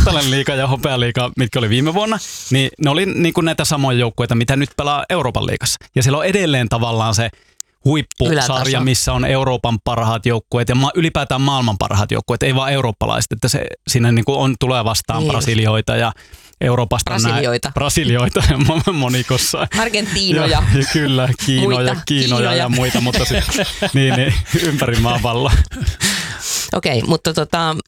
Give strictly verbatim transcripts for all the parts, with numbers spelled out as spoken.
Kultainen liiga ja Hopealiiga, mitkä oli viime vuonna, niin ne oli niin kuin näitä samoja joukkueita, mitä nyt pelaa Euroopan liigassa. Ja siellä on edelleen tavallaan se huippusarja, Ylätaso. Missä on Euroopan parhaat joukkueet ja ma- ylipäätään maailman parhaat joukkueet, ei vaan eurooppalaiset, että se siinä niin kuin on, tulee vastaan niin. Brasilioita ja Euroopasta Brasilioita. Nää, Brasilioita ja monikossa. Argentiinoja. Ja, ja kyllä, Kiinoja, muita, Kiinoja, Kiinoja ja muita, mutta sit, niin, niin, ympäri maapalloa. Okei, okay, mutta tota,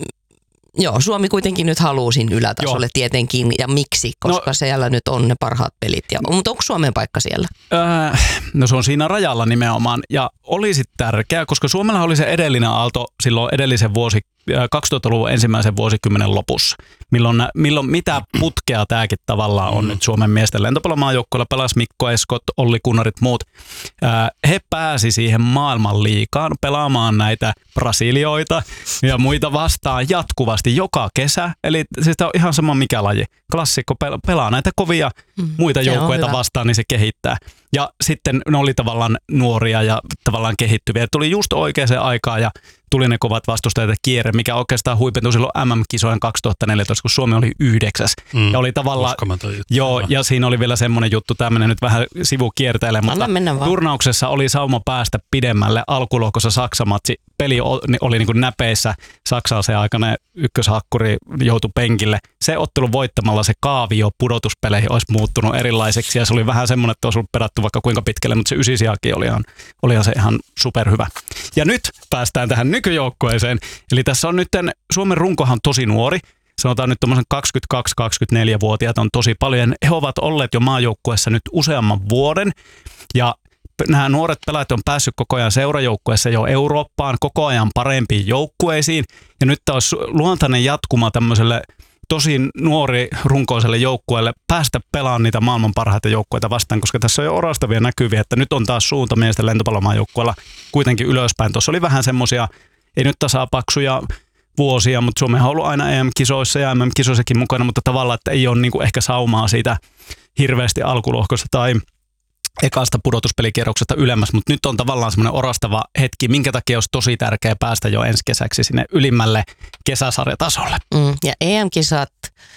joo, Suomi kuitenkin nyt haluaa siinä ylätasolle joo. tietenkin, ja miksi, koska no, siellä nyt on ne parhaat pelit. Ja, mutta onko Suomen paikka siellä? Öö, no se on siinä rajalla nimenomaan, ja olisi tärkeää, koska Suomella oli se edellinen aalto silloin edellisen vuosi, kaksituhattaluvun ensimmäisen vuosikymmenen lopussa, milloin, milloin mitä putkea tämäkin tavallaan on mm. nyt Suomen miesten lentopallomaajoukkueella, pelasi Mikko Eskot, Olli Kunnarit, muut. He pääsi siihen maailmanliigaan pelaamaan näitä Brasilioita ja muita vastaan jatkuvasti joka kesä, eli siis on ihan sama mikä laji. Klassikko pelaa näitä kovia mm. muita joukkueita vastaan, niin se kehittää. Ja sitten ne oli tavallaan nuoria ja tavallaan kehittyviä. Tuli just oikeaan aikaan ja tuli ne kovat vastustajat ja kierre, mikä oikeastaan huipentui silloin M M-kisojen kaksituhattaneljätoista, kun Suomi oli yhdeksäs. Mm, ja oli tavallaan, joo, ja siinä oli vielä semmoinen juttu, tämmöinen nyt vähän sivukierteille, mutta turnauksessa oli sauma päästä pidemmälle. Alkulohkossa Saksa-matsi, peli oli, oli niin kuin näpeissä, Saksa se aikana ykköshakkuri joutui penkille. Se ottelu voittamalla se kaavio pudotuspeleihin olisi muuttunut erilaiseksi, ja se oli vähän semmoinen, että olisi ollut pedattu vaikka kuinka pitkälle, mutta se ysisiakin oli ihan, olihan se ihan superhyvä. Ja nyt päästään tähän nykyjoukkueeseen. Eli tässä on nyt, Suomen runkohan tosi nuori. Sanotaan nyt tuommoisen kaksikymmentäkaksi kaksikymmentäneljä-vuotiaat on tosi paljon. He ovat olleet jo maajoukkueessa nyt useamman vuoden. Ja nämä nuoret pelaajat on päässyt koko ajan seurajoukkueessa jo Eurooppaan, koko ajan parempiin joukkueisiin. Ja nyt tämä olisi luontainen jatkuma tämmöiselle tosi nuori runkoiselle joukkueelle päästä pelaamaan niitä maailman parhaita joukkueita vastaan, koska tässä on jo orastavia näkyviä, että nyt on taas suunta miesten lentopallomaajoukkueella kuitenkin ylöspäin. Tuossa oli vähän semmoisia, ei nyt tasapaksuja vuosia, mutta Suomi on ollut aina E M-kisoissa ja M M-kisoissakin mukana, mutta tavallaan, että ei ole niinku ehkä saumaa siitä hirveästi alkulohkosta tai ekasta pudotuspelikierroksesta ylemmäs, mutta nyt on tavallaan semmoinen orastava hetki, minkä takia olisi tosi tärkeää päästä jo ensi kesäksi sinne ylimmälle kesäsarjatasolle. Mm, ja E M-kisat,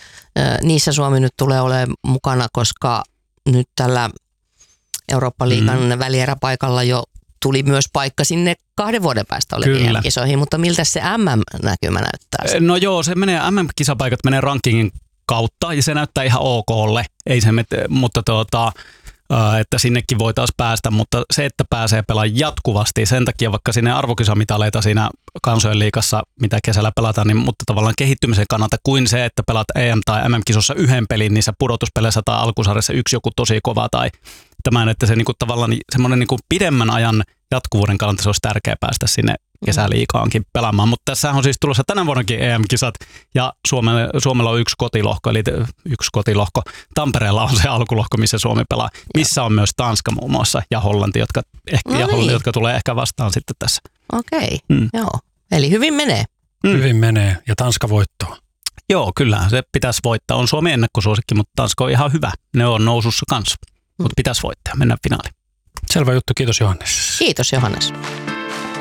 niissä Suomi nyt tulee olemaan mukana, koska nyt tällä Eurooppa-liigan mm. välieräpaikalla jo tuli myös paikka sinne kahden vuoden päästä oleviin E M-kisoihin, mutta miltä se M M-näkymä näyttää? No joo, se menee, M M-kisapaikat menee rankingin kautta ja se näyttää ihan okolle, ei se, mutta tuota, että sinnekin voitaisiin päästä, mutta se, että pääsee pelaamaan jatkuvasti, sen takia vaikka sinne arvokisamitaleita siinä kansojen liigassa, mitä kesällä pelataan, niin, mutta tavallaan kehittymisen kannalta kuin se, että pelaat E M- tai M M-kisossa yhden pelin niissä pudotuspeleissä tai alkusarjassa yksi joku tosi kova tai tämän, että se niinku tavallaan semmoinen niinku pidemmän ajan jatkuvuuden kannalta se olisi tärkeää päästä sinne kesäliigaankin pelaamaan, mutta tässä on siis tulossa tänä vuonnakin E M-kisat ja Suomella, Suomella on yksi kotilohko, eli yksi kotilohko. Tampereella on se alkulohko, missä Suomi pelaa, missä on myös Tanska muun muassa ja Hollanti, jotka, ehkä, no ja Hollanti, niin. jotka tulee ehkä vastaan sitten tässä. Okei, mm. joo. Eli hyvin menee. Mm. Hyvin menee ja Tanska voittaa. Joo, kyllä se pitäisi voittaa. On Suomi ennakkosuosikki, mutta Tanska on ihan hyvä. Ne on nousussa kanssa, mm. mutta pitäisi voittaa, mennä finaaliin. Selvä juttu, kiitos Johannes. Kiitos Johannes.